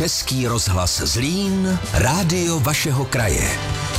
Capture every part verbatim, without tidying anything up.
Český rozhlas Zlín, rádio vašeho kraje.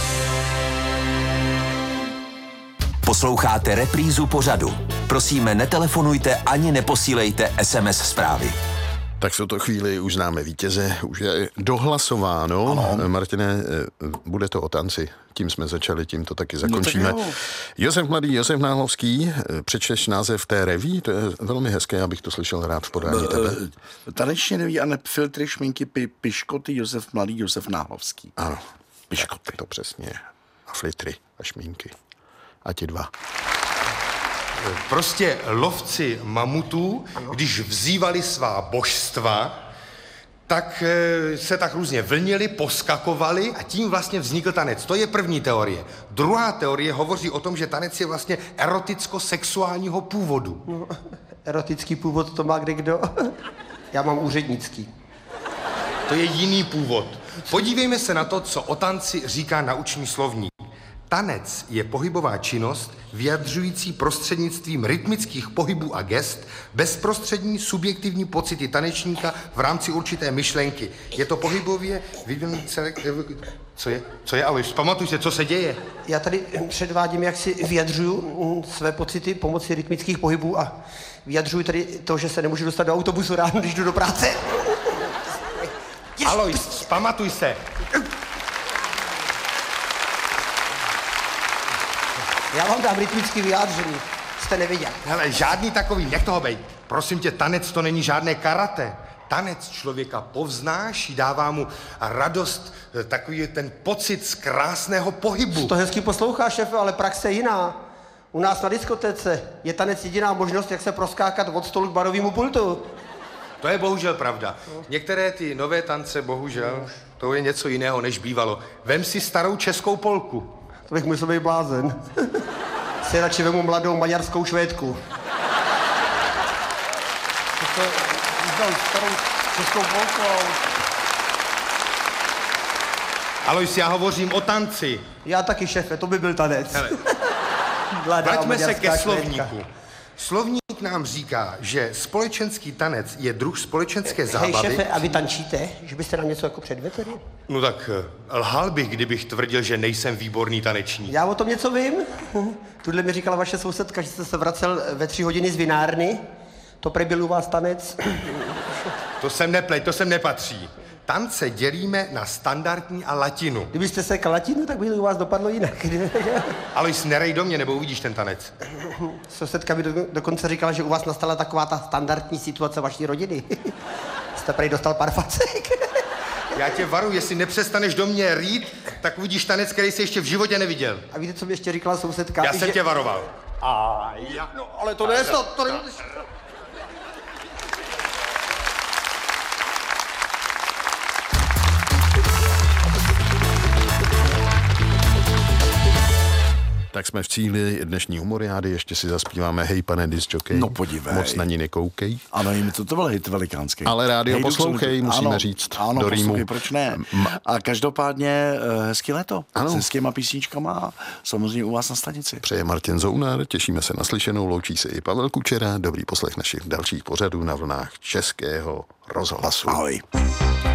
Posloucháte reprízu pořadu. Prosíme, netelefonujte ani neposílejte es em es zprávy. Tak v tuto chvíli už známe vítěze, už je dohlasováno. Ano. Martine, bude to o tanci. Tím jsme začali, tím to taky zakončíme. No, tak Josef Mladý, Josef Náhlovský, přečteš název té reví, to je velmi hezké, abych to slyšel rád v podání tebe. Taneční reví a ne filtry, šminky, pi, piškoty, Josef Mladý, Josef Náhlovský. Ano, piškoty. To přesně. A filtry a šminky. A ti dva. Prostě lovci mamutů, když vzývali svá božstva, tak se tak různě vlnili, poskakovali a tím vlastně vznikl tanec. To je první teorie. Druhá teorie hovoří o tom, že tanec je vlastně eroticko-sexuálního původu. No, erotický původ to má kdekdo. Já mám úřednický. To je jiný původ. Podívejme se na to, co o tanci říká naučný slovník. Tanec je pohybová činnost vyjadřující prostřednictvím rytmických pohybů a gest bezprostřední subjektivní pocity tanečníka v rámci určité myšlenky. Je to pohybově vyvinuný celek... Co je? Co je, Aleš? Pamatuj se, co se děje? Já tady předvádím, jak si vyjadřuju své pocity pomocí rytmických pohybů a vyjadřuju tady to, že se nemůžu dostat do autobusu ráno, když jdu do práce. Alois, pamatuj se. Já vám dám rytmický vyjádření, jste neviděl. Hele, žádný takový, nech toho bejt. Prosím tě, tanec to není žádné karate. Tanec člověka povznáší, dává mu radost, takový ten pocit z krásného pohybu. To hezky poslouchá, šéfe, ale praxe je jiná. U nás na diskotéce je tanec jediná možnost, jak se proskákat od stolu k barovému pultu. To je bohužel pravda. Některé ty nové tance, bohužel, to je něco jiného, než bývalo. Vem si starou českou polku. To bych musel být blázen. Si radši vemu mladou maďarskou Švédku. To je starou českou polkou. Alois, já hovořím o tanci. Já taky, šéfe, to by byl tanec. Hele, vraťme se ke slovníku. Slovník nám říká, že společenský tanec je druh společenské zábavy. Hej, šéfe, a vy tančíte? Že byste nám něco jako předvedli? No tak lhal bych, kdybych tvrdil, že nejsem výborný tanečník. Já o tom něco vím. Tudle mi říkala vaše sousedka, že jste se vracel ve tři hodiny z vinárny. To prej byl u vás tanec. To sem nepleť, to sem nepatří. Tance dělíme na standardní a latinu. Kdybyste se k latinu, tak by to u vás dopadlo jinak. Alois, nerej do mě, nebo uvidíš ten tanec. Sousedka mi do, dokonce říkala, že u vás nastala taková ta standardní situace vaší rodiny. Jste prej dostal pár facek. Já tě varuji, jestli nepřestaneš do mě rýt, tak uvidíš tanec, který jsi ještě v životě neviděl. A víte, co mi ještě říkala sousedka? Já jsem že... tě varoval. A já... No, ale to ne, to, to ne... Tak jsme v cíli dnešní humoriády, ještě si zaspíváme Hej, pane discjokej. No podívej. Moc na ní nekoukej. Ano, jim to to byl hit velikánský. Ale rádio Hej, poslouchej, to... musíme ano, říct ano, do rýmu. Ano, proč ne? A každopádně hezký léto. Ano. S hezkýma písničkama a samozřejmě u vás na stanici. Přeje Martin Zounar, těšíme se na slyšenou, loučí se i Pavel Kučera. Dobrý poslech našich dalších pořadů na vlnách Českého rozhlasu. Ahoj.